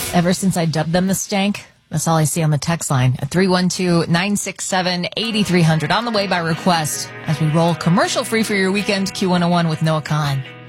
Ever since I dubbed them the stank, that's all I see on the text line at 312-967-8300. On the way by request as we roll commercial free for your weekend Q101 with Noah Khan.